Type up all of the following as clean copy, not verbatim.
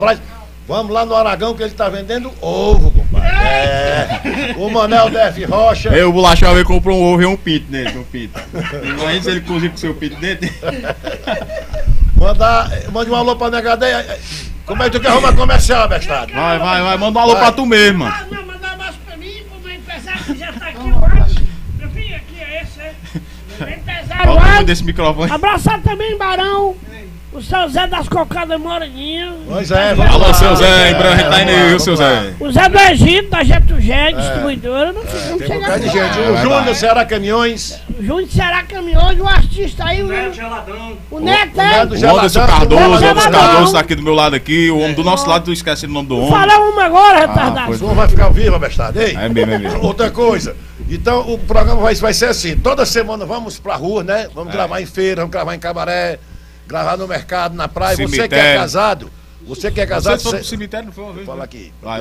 Vamos lá no Aragão que ele tá vendendo ovo, compadre. O Manel Def Rocha. O Bolachão veio comprou um ovo e um pinto nele, um pinto. Imagina se ele cozinha com seu pinto dentro. Mande um alô pra Negadeia. Como é que tu quer arrumar comercial, bestado? Vai, manda um alô pra tu mesmo, mano. Não, manda um abraço pra mim, pro meu empresário que já tá aqui hoje. Meu filho, aqui é esse, é. Meu empresário Olha desse microfone. Abraçar também, Barão. O seu Zé das Cocadas Moreninha. Pois é, alô, seu Zé, em breve a gente tá indo aí, seu Zé. O Zé do Egito, da Getugé, distribuidora. Não sei como tem um chegar bocado de gente. O Júnior Ceará Caminhões. O Júnior Ceará Caminhões, o artista aí, o Neto Geladão. O Neto, o Anderson Cardoso tá aqui do meu lado aqui. O homem do nosso lado, tu esquece o nome do homem. Fala uma agora, retardado. O homem vai ficar vivo, bestado. Ei, é mesmo. Outra coisa. Então o programa vai ser assim. Toda semana vamos pra rua, né? Vamos gravar em feira, vamos gravar em cabaré. Gravar no mercado, na praia. Cemitério. Você que é casado. Você que é casado. Você foi pro cemitério, não foi uma vez? Fala aqui. Vai.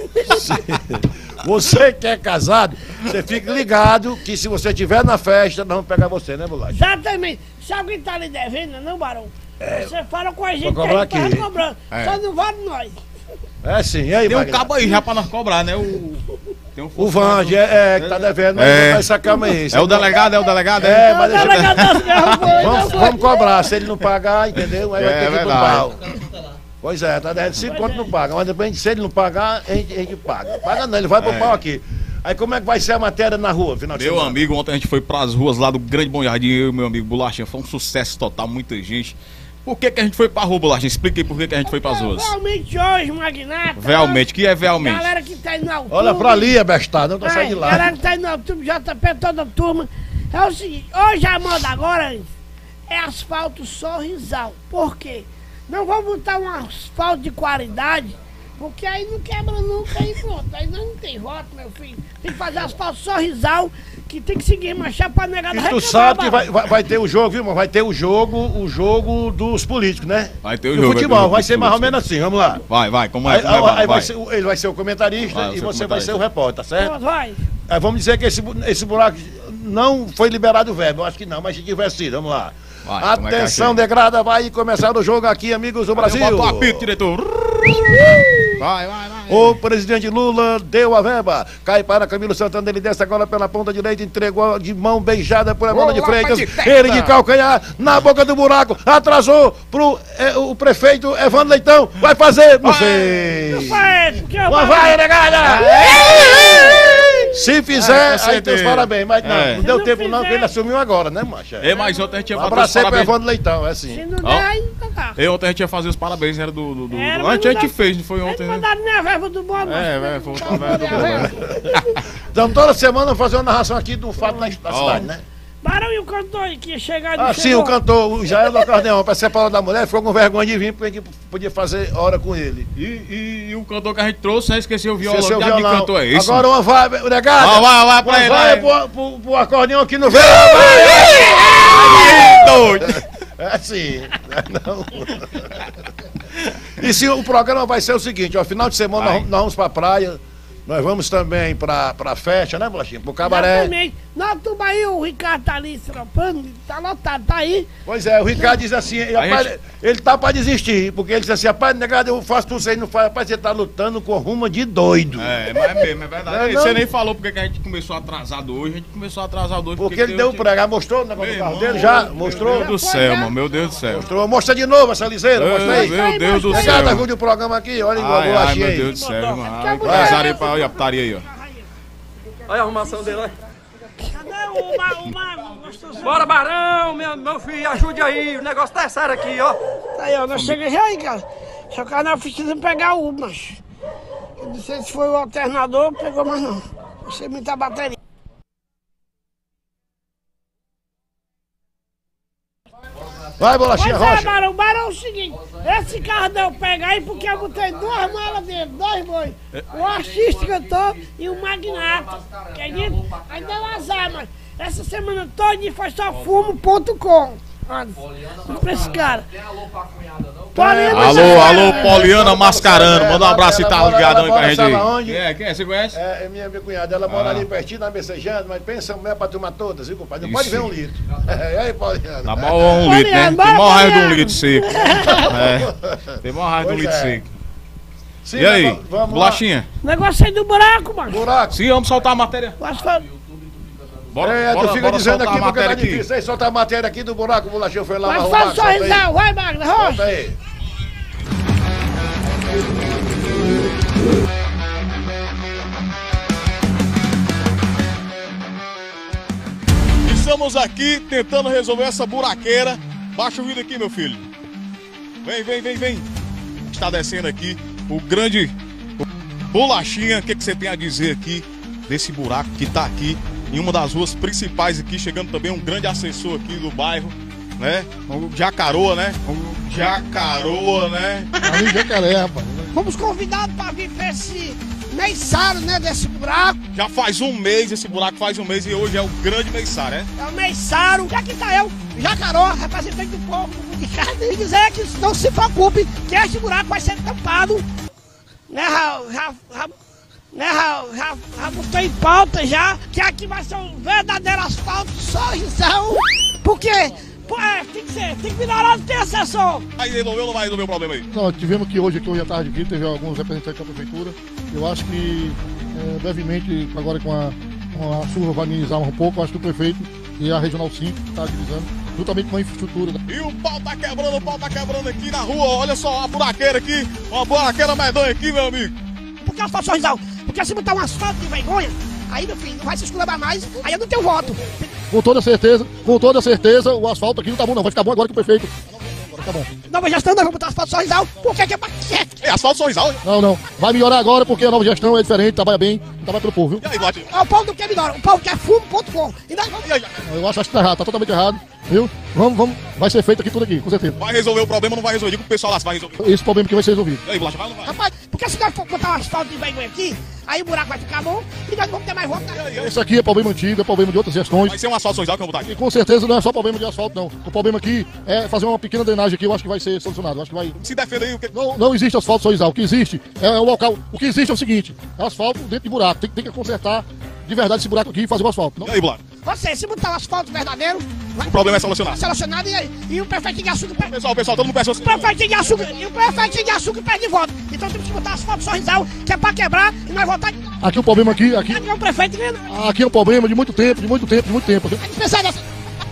Você que é casado, você fica ligado que se você estiver na festa, nós vamos pegar você, né, Bolacha? Exatamente. Se alguém tá lhe devendo, não, Barão? Você fala com a gente que a gente aqui. tá cobrando. Só não vale nós. É sim, e aí, tem um cabo aí já pra nós cobrar, né? Tem o Vange, que tá devendo, mas essa calma aí. É o delegado, mas vamos cobrar, se ele não pagar, entendeu? Aí vai ter que ir pro pau. Pois é, tá devendo 5 conto não paga, mas depois se ele não pagar, a gente paga. Paga não, ele vai pro pau aqui. Aí como é que vai ser a matéria na rua, final de semana? Meu amigo, ontem a gente foi pras ruas lá do Grande Bom Jardim, eu e meu amigo Bolachinha, foi um sucesso total, muita gente. Por que a gente foi pra rua, Bolachinha? Explica aí por que a gente foi pras ruas. Realmente hoje, Magnata. Realmente, que é realmente? Galera que tá indo no YouTube. Olha pra ali, abestado, não tá saindo de lá. Galera que tá indo no YouTube, JP, toda a turma. É o seguinte, hoje a moda agora é asfalto sorrisal. Por quê? Não vou botar um asfalto de qualidade, porque aí não quebra nunca e pronto. Aí não tem voto, meu filho. Tem que fazer asfalto sorrisal, que tem que seguir marchar pra negada reclamar. E tu sabe que vai ter o jogo, viu, mano? Vai ter o jogo dos políticos, né? Vai ter o jogo. Futebol, vai ser mais ou menos assim, vamos lá. Vai, como é? Ele vai ser o comentarista e você vai ser o repórter, tá certo? Vai. Vamos dizer que esse buraco não foi liberado o verbo, eu acho que não, mas se tiver sido, vamos lá. Atenção, degrada, vai começar o jogo aqui, amigos do Brasil. Bota o apito, diretor. Vai. O presidente Lula deu a verba. Cai para Camilo Santana, ele desce agora pela ponta direita, entregou de mão beijada por Evandro de Freitas. Ele de calcanhar na boca do buraco, atrasou pro o prefeito Evandro Leitão. Vai fazer, não sei. Vai, negada! Se fizer, aí tem os parabéns. Mas não deu tempo não, porque ele assumiu agora, né, macho? Mas ontem a gente ia fazer os parabéns. Pro Evandro Leitão, é assim. Se não der, aí tá. Ontem a gente ia fazer os parabéns, era do... Antes a gente fez, não foi ontem, né? Mandaram minha verba do bom, foi a verba do bom. Então toda semana eu fazer uma narração aqui do fato da cidade, né? Barão e o cantor aí que ia chegar... sim, o cantor, o Jair do Acordeão, para separar da mulher, ficou com vergonha de vir, porque a gente podia fazer hora com ele. E o cantor que a gente trouxe, esqueceu o violão. Que cantor é esse? Agora uma vai, negado. Vai pra ele. Vai pro acordeão aqui no verão. Doido. É assim, não. E se o programa vai ser o seguinte, ó, final de semana nós vamos pra praia. Nós vamos também pra festa, né, Bolachinha? Pro cabaré. Exatamente. Na Tubaí, o Ricardo tá ali trampando, tá lotado, tá aí. Pois é, o Ricardo diz assim, rapaz, ele tá pra desistir, porque ele diz assim, rapaz, negado, eu faço tudo isso aí, não faz, rapaz, você tá lutando com ruma de doido. Mas mesmo, é verdade. Você nem falou porque que a gente começou atrasado hoje, Porque ele deu o pregar, mostrou o negócio do carro dele, já? Mostrou? Meu Deus do céu, mano, meu Deus do céu. Mostrou, mostra de novo essa liseira, mostra aí. Meu Deus do céu. Negado, ajude o programa aqui, olha igual a Bolachinha aí. Meu Deus do céu, mano. Olha a putaria aí, ó. Olha a arrumação dele, olha. Cadê o mago? Bora, Barão, meu filho, ajude aí, o negócio tá sério aqui, ó. Tá aí, ó, nós chegamos já aí, cara. Só que nós precisamos pegar o mas eu não sei se foi o alternador, pegou mais não. Não sei muita bateria. Vai, Bolachinha, Rocha. Barão, é o seguinte, esse carro deu pegar aí porque eu botei 2 malas dele, 2 boi. O artista cantou e o magnata, acredita? Aí deu azar, mas essa semana toda foi só fumo.com. Pra esse cara. Alô, Poliana Mascarano. Manda um abraço e tá ligadão aí pra gente aí. Quem é? Você conhece? É minha cunhada. Ela mora ali pertinho, na Messejana, mas pensa mulher pra tomar todas, viu, compadre? Não pode ver 1 litro. E aí, Poliana? Tá mal 1 litro, né? Tem maior raiva de 1 litro seco. Tem maior raiva de 1 litro seco. Sim, E aí, vamos lá. bolachinha? Negócio aí do buraco, macho. Buraco. Sim, vamos soltar a matéria. O asfalto. Tu fica dizendo soltar aqui a porque tá matéria aqui. difícil. Aí solta a matéria aqui do buraco, o bolachinho foi lá O arrumar. asfalto Solta aí. sorrisal. Vai, Magda, Solta rocha. aí. Estamos aqui tentando resolver essa buraqueira. Baixa o vídeo aqui, meu filho. Vem. Está descendo aqui o grande Bolachinha. O que você tem a dizer aqui desse buraco que está aqui em uma das ruas principais aqui, chegando também um grande assessor aqui do bairro, né? O Jacaroa, né? Ali Jacaré, rapaz. Fomos convidados para vir ver esse meiçaro, né, desse buraco. Já faz um mês, esse buraco faz um mês e hoje é o grande meiçaro, né? É o meiçaro. E aqui tá eu, Jacaró, representante do povo de casa, e dizer que não se preocupe, que este buraco vai ser tampado. Né, já botou em pauta já, que aqui vai ser um verdadeiro asfalto sorrisão. Por quê? Tem que melhorar do que assessor. Aí resolveu ou não vai resolver o problema aí? Não, tivemos que hoje à tarde aqui, teve alguns representantes da prefeitura. Eu acho que brevemente, agora com a chuva vai amenizar um pouco, eu acho que o prefeito e a Regional 5 está agilizando, juntamente com a infraestrutura. E o pau tá quebrando aqui na rua. Olha só a buraqueira aqui, uma buraqueira medonha aqui, meu amigo. Por que asfalto sorrisal? Porque se botar um asfalto de vergonha, aí, meu filho, não vai se esculabar mais, aí eu não tenho voto. Com toda certeza, o asfalto aqui não tá bom não, vai ficar bom agora que o prefeito. Agora tá bom. Nova gestão, nós vamos botar asfalto sorrisal, porque que é pra quê? É asfalto sorrisal. Não, vai melhorar agora porque a nova gestão é diferente, trabalha bem, trabalha pelo povo, viu? E aí, Vlad? O povo não quer melhor, o povo quer fumo.com. E nós vamos... Eu acho que tá errado, tá totalmente errado, viu? Vamos, vai ser feito aqui tudo aqui, com certeza. Vai resolver o problema ou não vai resolver? Diga pro pessoal lá se vai resolver. Esse problema que vai ser resolvido. E aí, Vlad, vai ou não vai? Rapaz, porque se nós for botar um asfalto de vergonha aqui, aí o buraco vai ficar bom e nós não vamos ter mais voto. Esse aqui é problema antigo, é problema de outras gestões. Vai ser um asfalto sorrisal que eu vou botar E aqui. com certeza não é só problema de asfalto, não. O problema aqui é fazer uma pequena drenagem aqui, eu acho que vai ser solucionado. Eu acho que vai. Se defenda aí o que... Não existe asfalto sorrisal. O que existe é o local. O que existe é o seguinte: é asfalto dentro de buraco. Tem que consertar de verdade esse buraco aqui e fazer o asfalto. Não... E aí, Vlad? Você, se botar um asfalto verdadeiro, vai O problema é solucionado. selecionado e o prefeitinho de açúcar perde. Pessoal, todo mundo peça O prefeitinho de açúcar e o prefeitinho de açúcar perde voto. Então temos que botar asfalto sorrisal, que é pra quebrar e nós votar. Aqui o problema aqui Aqui é o prefeito ganha. é um problema de muito tempo. Pensar nessa.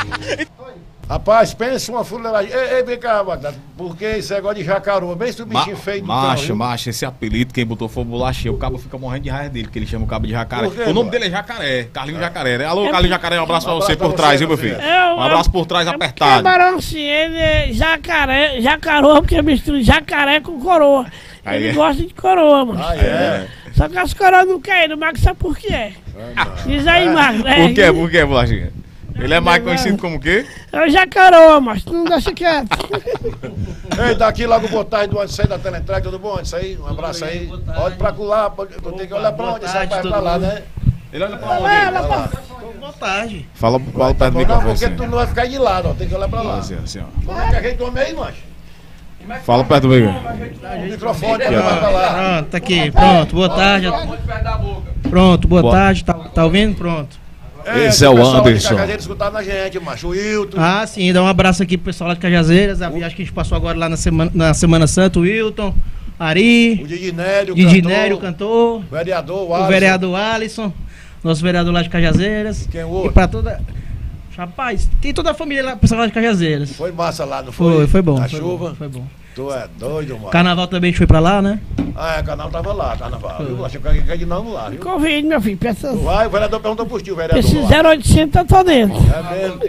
Rapaz, pensa uma fuleiragem. Ei, vem cá, Magda. Porque esse negócio de Jacaroa, bem se o bichinho feio do cão, viu? Macho, esse apelido, quem botou foi o Bolachinha. O cabo fica morrendo de raiva dele, que ele chama o cabo de Jacaré. Por quê, O nome mano? dele é Jacaré, Carlinhos Jacaré, né? Alô, Carlinhos Jacaré, um abraço pra você por pra trás, você, viu, meu meu filho? filho. Um abraço por trás apertado. Camarão, sim, ele é jacaré, jacaroa, porque mistura jacaré com coroa. Aí Ele é. gosta de coroa, mano. Ah, é? Só que as coroas não querem, o Marcos sabe por quê. Diz aí, Marcos. Por quê, Bolachinha? Ele é mais conhecido como o quê? É o jacaroa, mas tu não deixa quieto. Ei, daqui logo boa tarde do antes aí da Teleentrega, tudo bom? Isso aí, um abraço aí. Olha pra lá, eu tenho que olhar pra onde? Esse rapaz pra lá, né? Ele olha pra Boa tarde. Fala perto do Não, microfone, porque assim. tu não vai ficar de lado, ó. Tem que olhar pra lá. Assim, ó. Como é que a gente come aí, macho? Fala perto do microfone. O microfone pra lá, pra lá. Pronto, tá aqui, pronto, boa tarde. Pronto, boa tarde, tá ouvindo? Pronto. Esse é o pessoal de Anderson. Cajazeiras escutando a gente, macho. O Wilton. Ah, sim, dá um abraço aqui pro pessoal lá de Cajazeiras, a viagem que a gente passou agora lá na Semana Santa, o Wilton, Ari, O Didinélio, Didinério, o cantor, vereador, o vereador Alisson, nosso vereador lá de Cajazeiras. Quem é o E outro? pra toda... Rapaz, tem toda a família lá, pessoal lá de Cajazeiras. Foi massa lá, não foi? Foi bom. Na foi chuva. bom, foi bom. Tu é doido, mano. Carnaval também a gente foi pra lá, né? Ah, é, o canal tava lá, carnaval. Viu? Achei que ia de novo lá, viu? Convide, meu filho. Pensa, Vai, o vereador perguntou por ti, o vereador. esse lá. 0800 eu tô dentro. É mesmo?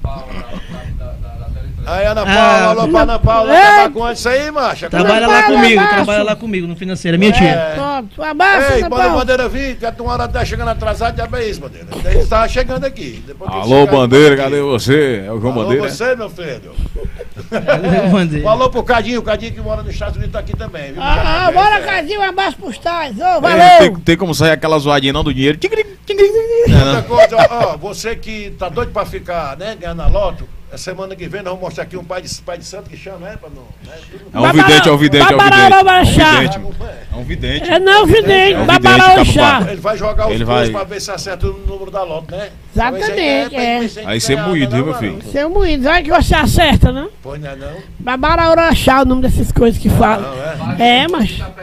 Aí, Ana Paula, alô pra Ana Paula, É. acabar com isso aí, macho. Trabalha lá comigo, no financeiro, é minha tia. É. Pronto, um abraço, Ei, Ana manda Paula. Bandeira vir, que a tua hora tá chegando atrasado, já é isso, Bandeira. Ele tava chegando aqui. Depois que Alô, chegar, Bandeira, aqui. cadê você? É o João Alô, Bandeira? você, meu filho. Bandeira. Um alô pro Cadinho, o Cadinho que mora nos Estados Unidos tá aqui também, viu? Bora, É. Cadinho, um abraço pros tais. Ô, Ei, valeu. tem como sair aquela zoadinha não do dinheiro? Outra coisa, ó, você que tá doido pra ficar, né, ganhando a loto, a semana que vem nós vamos mostrar aqui um pai de santo que chama, pra não... Né, tudo- É um vidente, é um vidente, é um vidente. Babararabachá. É um vidente. É não, vidente, É um babarauxá. vidente, Ele vai jogar os Ele dois vai- pra ver se acerta o número da loto, né? Exatamente, é. Aí você moído, viu, meu filho? Seu moído, vai que você acerta, né? Pois não é não? Babarauxá, o nome dessas coisas que falam. Não, é? É, mas...